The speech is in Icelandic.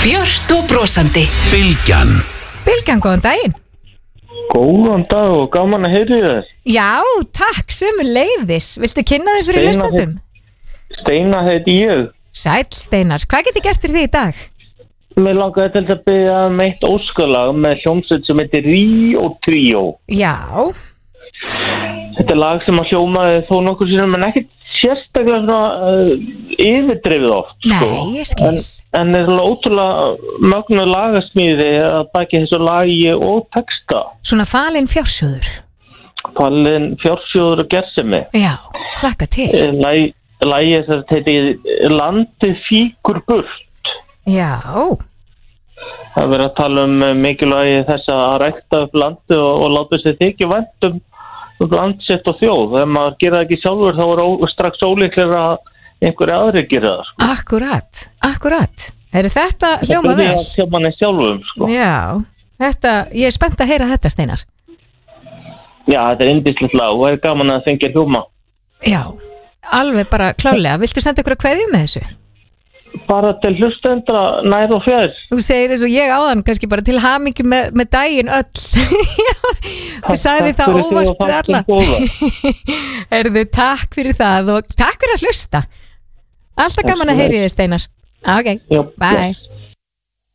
Björt og brosandi. Bylgjan, góðan daginn. Góðan dag og gaman að heyri þér. Já, takk, sömuleiðis. Viltu kynna þig fyrir hlustendum? Steina heiti ég. Sæll, Steinar. Hvað get ég gert fyrir þig í dag? Mér langaði til að byrja með eitt óskalag með hljómsveit sem heitir Ríó Tríó. Já. Þetta er lag sem að hljómaði þó nokkur sinum en ekkert sérstaklega svona yfirdrifið oft. Nei, ég skil. En er alveg ótrúlega mögnu lagasmíði að baki þessu lagi og texta. Svona falin fjársjóður. Falin fjársjóður og gersemi. Já, hlakka til. Lagið þess heitir Landið fíkur burt. Já. Það verður að tala mikilvægi þess að rækta upp landi og láta sér þykja vænt landsitt og þjóð. Þegar maður gera það ekki sjálfur þá er strax ólíklega að einhverju aðri gera það. Sko. Akkurat. Þetta hljóma vel? Það hljóma manni sjálfum, sko. Já, ég er spennt að heyra þetta, Steinar. Já, þetta er yndislegt lag og það er gaman að fengja hljóma. Já, alveg bara klálega. Viltu senda ykkur að kveðju með þessu? Bara til hlustendra nær og fjær. Þú segir eins og ég áðan, kannski bara til hamingju með daginn öll. Þú sagði það óvart við alla. Herðu, takk fyrir það og takk fyrir að hlusta. Alltaf gaman að heyri þig, Steinar. Ok, bye.